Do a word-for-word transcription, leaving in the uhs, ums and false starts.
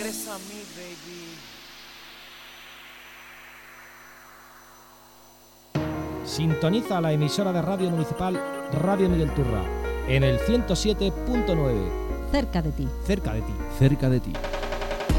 quieres a mí, baby. Sintoniza la emisora de radio municipal Radio Miguel Turra en el ciento siete punto nueve. Cerca de ti. Cerca de ti. Cerca de ti.